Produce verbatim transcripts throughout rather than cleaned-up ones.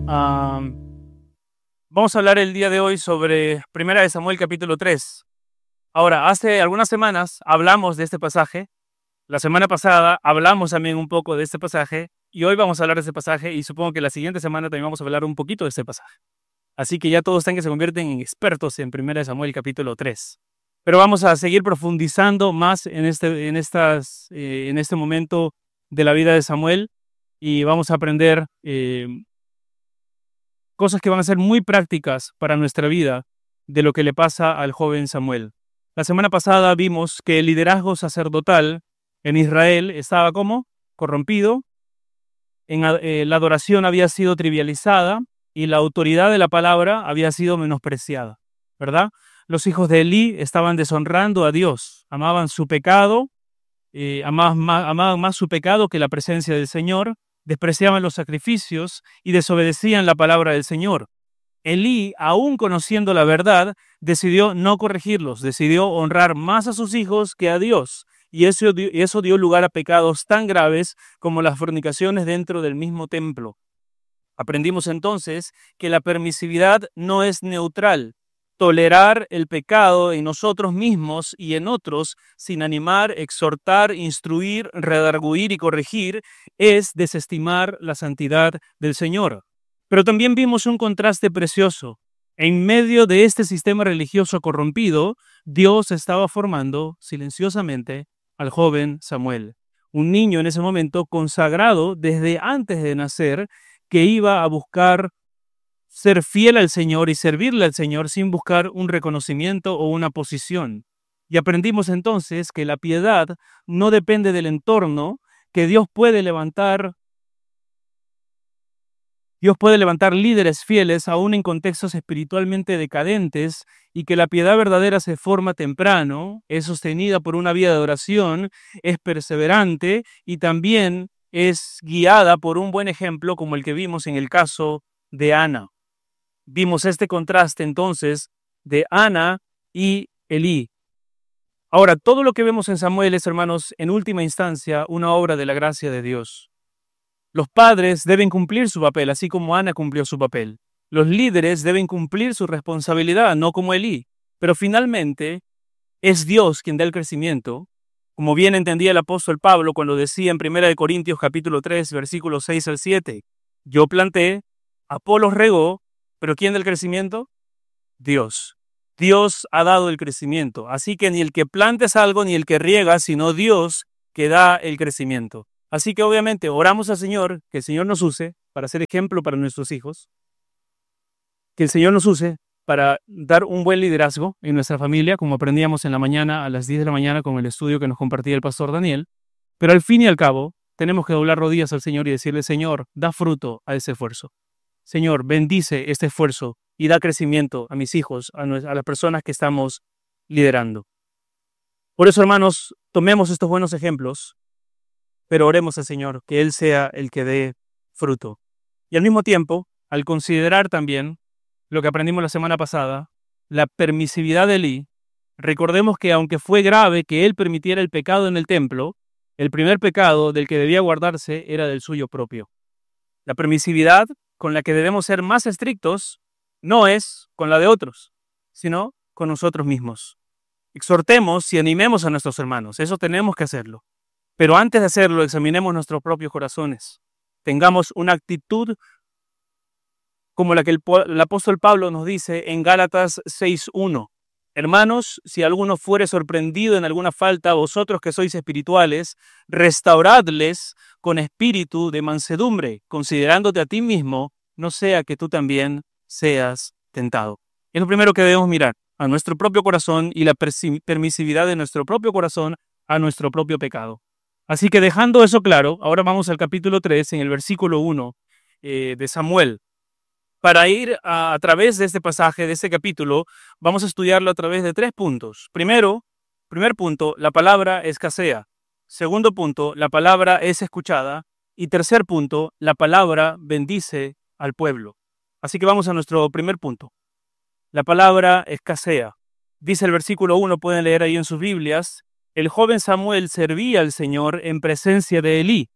Um, vamos a hablar el día de hoy sobre Primera de Samuel capítulo tres. Ahora, hace algunas semanas hablamos de este pasaje. La semana pasada hablamos también un poco de este pasaje y hoy vamos a hablar de este pasaje y supongo que la siguiente semana también vamos a hablar un poquito de este pasaje. Así que ya todos están que se convierten en expertos en Primera de Samuel capítulo tres. Pero vamos a seguir profundizando más en este, en estas, eh, en este momento de la vida de Samuel y vamos a aprender eh, cosas que van a ser muy prácticas para nuestra vida de lo que le pasa al joven Samuel. La semana pasada vimos que el liderazgo sacerdotal en Israel estaba como corrompido, en, eh, la adoración había sido trivializada y la autoridad de la palabra había sido menospreciada, ¿verdad? Los hijos de Elí estaban deshonrando a Dios, amaban su pecado, eh, amaban, más, amaban más su pecado que la presencia del Señor, despreciaban los sacrificios y desobedecían la palabra del Señor. Elí, aún conociendo la verdad, decidió no corregirlos, decidió honrar más a sus hijos que a Dios. Y eso, y eso dio lugar a pecados tan graves como las fornicaciones dentro del mismo templo. Aprendimos entonces que la permisividad no es neutral. Tolerar el pecado en nosotros mismos y en otros sin animar, exhortar, instruir, redarguir y corregir es desestimar la santidad del Señor. Pero también vimos un contraste precioso. En medio de este sistema religioso corrompido, Dios estaba formando silenciosamente al joven Samuel, un niño en ese momento consagrado desde antes de nacer, que iba a buscar ser fiel al Señor y servirle al Señor sin buscar un reconocimiento o una posición. Y aprendimos entonces que la piedad no depende del entorno, que Dios puede levantar Dios puede levantar líderes fieles aún en contextos espiritualmente decadentes y que la piedad verdadera se forma temprano, es sostenida por una vida de oración, es perseverante y también es guiada por un buen ejemplo como el que vimos en el caso de Ana. Vimos este contraste entonces de Ana y Elí. Ahora, todo lo que vemos en Samuel es, hermanos, en última instancia, una obra de la gracia de Dios. Los padres deben cumplir su papel, así como Ana cumplió su papel. Los líderes deben cumplir su responsabilidad, no como Elí. Pero finalmente, es Dios quien da el crecimiento, como bien entendía el apóstol Pablo cuando decía en primera de Corintios capítulo tres, versículos seis al siete, yo planté, Apolos regó, pero ¿quién da el crecimiento? Dios. Dios ha dado el crecimiento. Así que ni el que planta es algo, ni el que riega, sino Dios que da el crecimiento. Así que obviamente oramos al Señor, que el Señor nos use para ser ejemplo para nuestros hijos, que el Señor nos use para dar un buen liderazgo en nuestra familia, como aprendíamos en la mañana a las diez de la mañana con el estudio que nos compartía el pastor Daniel. Pero al fin y al cabo, tenemos que doblar rodillas al Señor y decirle, Señor, da fruto a ese esfuerzo. Señor, bendice este esfuerzo y da crecimiento a mis hijos, a, a las personas que estamos liderando. Por eso, hermanos, tomemos estos buenos ejemplos, pero oremos al Señor, que Él sea el que dé fruto. Y al mismo tiempo, al considerar también lo que aprendimos la semana pasada, la permisividad de Elí, recordemos que aunque fue grave que él permitiera el pecado en el templo, el primer pecado del que debía guardarse era del suyo propio. La permisividad con la que debemos ser más estrictos no es con la de otros, sino con nosotros mismos. Exhortemos y animemos a nuestros hermanos, eso tenemos que hacerlo. Pero antes de hacerlo, examinemos nuestros propios corazones. Tengamos una actitud como la que el, el apóstol Pablo nos dice en Gálatas seis uno. Hermanos, si alguno fuere sorprendido en alguna falta, vosotros que sois espirituales, restauradles con espíritu de mansedumbre, considerándote a ti mismo, no sea que tú también seas tentado. Es lo primero que debemos mirar, a nuestro propio corazón y la permisividad de nuestro propio corazón a nuestro propio pecado. Así que dejando eso claro, ahora vamos al capítulo tres, en el versículo uno eh, de Samuel. Para ir a, a través de este pasaje, de este capítulo, vamos a estudiarlo a través de tres puntos. Primero, primer punto, la palabra escasea. Segundo punto, la palabra es escuchada. Y tercer punto, la palabra bendice al pueblo. Así que vamos a nuestro primer punto. La palabra escasea. Dice el versículo uno, pueden leer ahí en sus Biblias, el joven Samuel servía al Señor en presencia de Elí.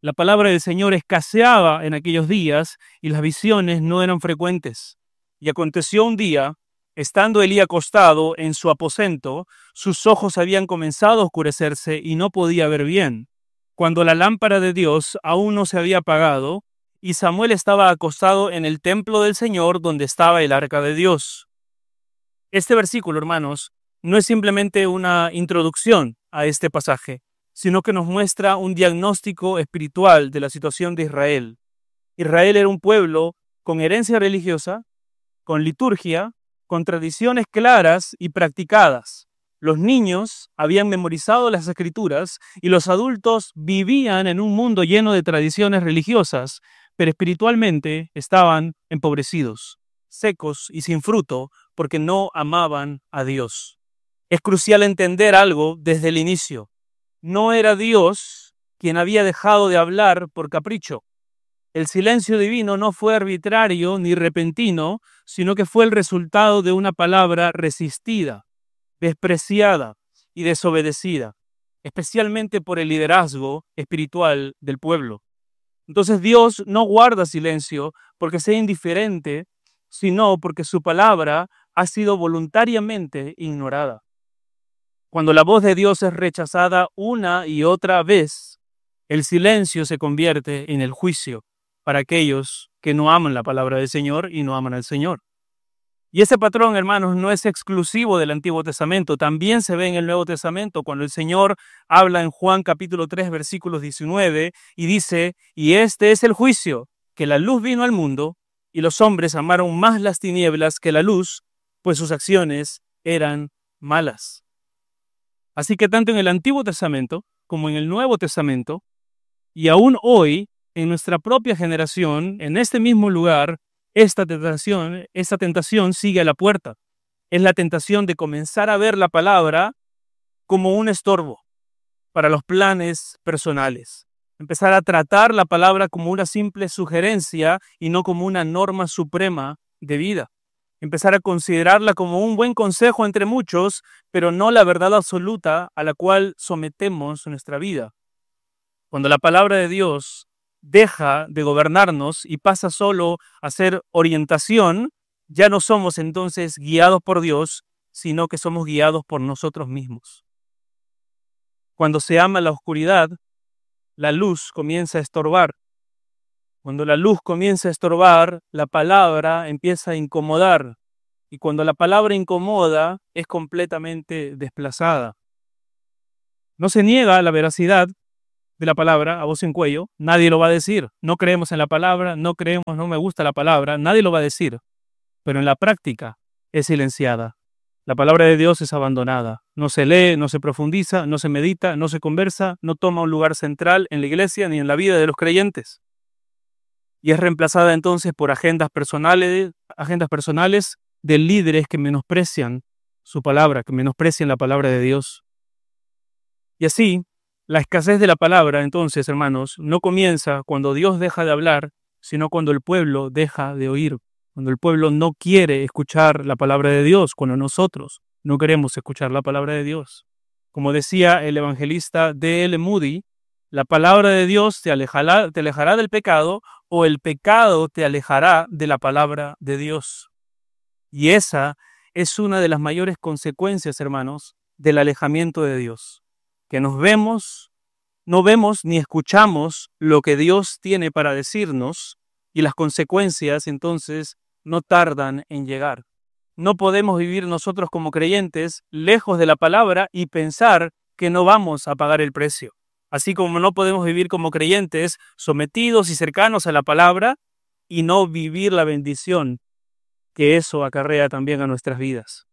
La palabra del Señor escaseaba en aquellos días y las visiones no eran frecuentes. Y aconteció un día, estando Elí acostado en su aposento, sus ojos habían comenzado a oscurecerse y no podía ver bien, cuando la lámpara de Dios aún no se había apagado, y Samuel estaba acostado en el templo del Señor donde estaba el arca de Dios. Este versículo, hermanos, no es simplemente una introducción a este pasaje, sino que nos muestra un diagnóstico espiritual de la situación de Israel. Israel era un pueblo con herencia religiosa, con liturgia, con tradiciones claras y practicadas. Los niños habían memorizado las escrituras y los adultos vivían en un mundo lleno de tradiciones religiosas, pero espiritualmente estaban empobrecidos, secos y sin fruto porque no amaban a Dios. Es crucial entender algo desde el inicio. No era Dios quien había dejado de hablar por capricho. El silencio divino no fue arbitrario ni repentino, sino que fue el resultado de una palabra resistida, despreciada y desobedecida, especialmente por el liderazgo espiritual del pueblo. Entonces Dios no guarda silencio porque sea indiferente, sino porque su palabra ha sido voluntariamente ignorada. Cuando la voz de Dios es rechazada una y otra vez, el silencio se convierte en el juicio para aquellos que no aman la palabra del Señor y no aman al Señor. Y ese patrón, hermanos, no es exclusivo del Antiguo Testamento, también se ve en el Nuevo Testamento, cuando el Señor habla en Juan capítulo tres, versículos diecinueve, y dice, y este es el juicio, que la luz vino al mundo, y los hombres amaron más las tinieblas que la luz, pues sus acciones eran malas. Así que tanto en el Antiguo Testamento como en el Nuevo Testamento, y aún hoy, en nuestra propia generación, en este mismo lugar, esta tentación, esta tentación sigue a la puerta. Es la tentación de comenzar a ver la palabra como un estorbo para los planes personales. Empezar a tratar la palabra como una simple sugerencia y no como una norma suprema de vida. Empezar a considerarla como un buen consejo entre muchos, pero no la verdad absoluta a la cual sometemos nuestra vida. Cuando la palabra de Dios deja de gobernarnos y pasa solo a ser orientación, ya no somos entonces guiados por Dios, sino que somos guiados por nosotros mismos. Cuando se ama la oscuridad, la luz comienza a estorbar. Cuando la luz comienza a estorbar, la palabra empieza a incomodar. Y cuando la palabra incomoda, es completamente desplazada. No se niega la veracidad de la palabra a voz en cuello, nadie lo va a decir. No creemos en la palabra, no creemos, no me gusta la palabra, nadie lo va a decir. Pero en la práctica es silenciada. La palabra de Dios es abandonada. No se lee, no se profundiza, no se medita, no se conversa, no toma un lugar central en la iglesia ni en la vida de los creyentes. Y es reemplazada entonces por agendas personales, agendas personales de líderes que menosprecian su palabra, que menosprecian la palabra de Dios. Y así, la escasez de la palabra, entonces, hermanos, no comienza cuando Dios deja de hablar, sino cuando el pueblo deja de oír, cuando el pueblo no quiere escuchar la palabra de Dios, cuando nosotros no queremos escuchar la palabra de Dios. Como decía el evangelista D L Moody, la palabra de Dios te alejará, te alejará del pecado, o el pecado te alejará de la palabra de Dios. Y esa es una de las mayores consecuencias, hermanos, del alejamiento de Dios. Que nos vemos, no vemos ni escuchamos lo que Dios tiene para decirnos, y las consecuencias entonces no tardan en llegar. No podemos vivir nosotros como creyentes lejos de la palabra y pensar que no vamos a pagar el precio. Así como no podemos vivir como creyentes sometidos y cercanos a la palabra y no vivir la bendición que eso acarrea también a nuestras vidas.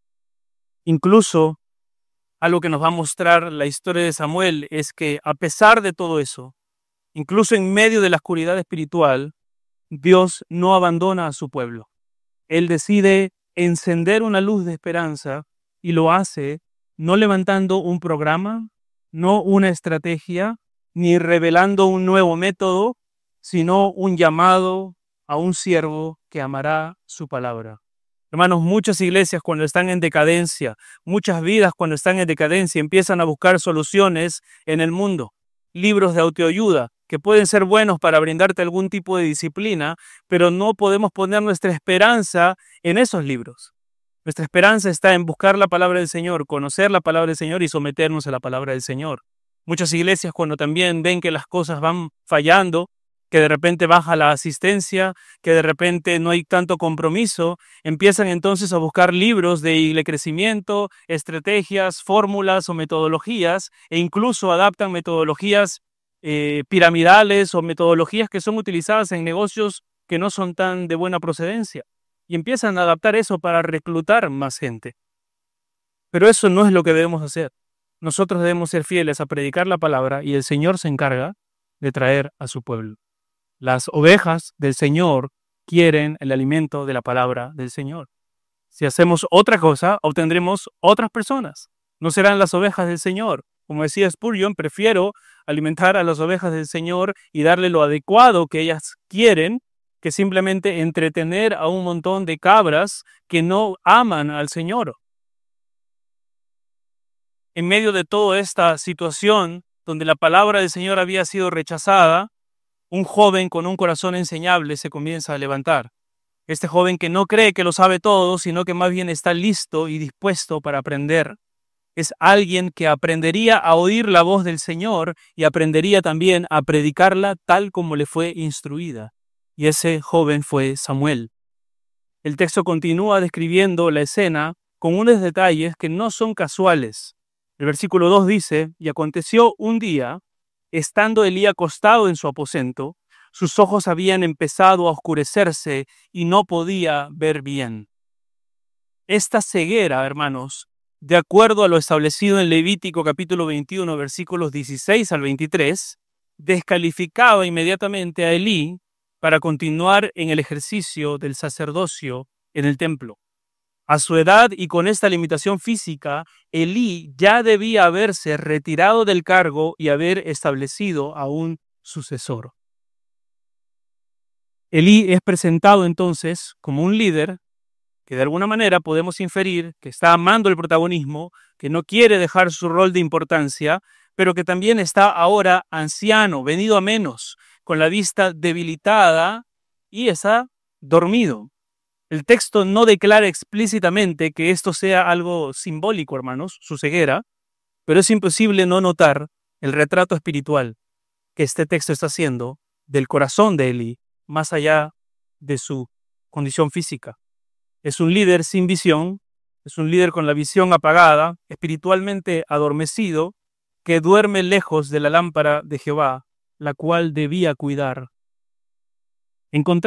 Incluso algo que nos va a mostrar la historia de Samuel es que a pesar de todo eso, incluso en medio de la oscuridad espiritual, Dios no abandona a su pueblo. Él decide encender una luz de esperanza y lo hace no levantando un programa, no una estrategia, ni revelando un nuevo método, sino un llamado a un siervo que amará su palabra. Hermanos, muchas iglesias cuando están en decadencia, muchas vidas cuando están en decadencia empiezan a buscar soluciones en el mundo, libros de autoayuda, que pueden ser buenos para brindarte algún tipo de disciplina, pero no podemos poner nuestra esperanza en esos libros. Nuestra esperanza está en buscar la palabra del Señor, conocer la palabra del Señor y someternos a la palabra del Señor. Muchas iglesias, cuando también ven que las cosas van fallando, que de repente baja la asistencia, que de repente no hay tanto compromiso, empiezan entonces a buscar libros de crecimiento, estrategias, fórmulas o metodologías, e incluso adaptan metodologías eh, piramidales o metodologías que son utilizadas en negocios que no son tan de buena procedencia. Y empiezan a adaptar eso para reclutar más gente. Pero eso no es lo que debemos hacer. Nosotros debemos ser fieles a predicar la palabra y el Señor se encarga de traer a su pueblo. Las ovejas del Señor quieren el alimento de la palabra del Señor. Si hacemos otra cosa, obtendremos otras personas. No serán las ovejas del Señor. Como decía Spurgeon, prefiero alimentar a las ovejas del Señor y darle lo adecuado que ellas quieren, que simplemente entretener a un montón de cabras que no aman al Señor. En medio de toda esta situación, donde la palabra del Señor había sido rechazada, un joven con un corazón enseñable se comienza a levantar. Este joven que no cree que lo sabe todo, sino que más bien está listo y dispuesto para aprender. Es alguien que aprendería a oír la voz del Señor y aprendería también a predicarla tal como le fue instruida. Y ese joven fue Samuel. El texto continúa describiendo la escena con unos detalles que no son casuales. El versículo dos dice, y aconteció un día, estando Elí acostado en su aposento, sus ojos habían empezado a oscurecerse y no podía ver bien. Esta ceguera, hermanos, de acuerdo a lo establecido en Levítico capítulo veintiuno, versículos dieciséis al veintitrés, descalificaba inmediatamente a Elí para continuar en el ejercicio del sacerdocio en el templo. A su edad y con esta limitación física, Elí ya debía haberse retirado del cargo y haber establecido a un sucesor. Elí es presentado entonces como un líder que de alguna manera podemos inferir que está amando el protagonismo, que no quiere dejar su rol de importancia, pero que también está ahora anciano, venido a menos, con la vista debilitada y está dormido. El texto no declara explícitamente que esto sea algo simbólico, hermanos, su ceguera, pero es imposible no notar el retrato espiritual que este texto está haciendo del corazón de Elí, más allá de su condición física. Es un líder sin visión, es un líder con la visión apagada, espiritualmente adormecido, que duerme lejos de la lámpara de Jehová, la cual debía cuidar. En contraste,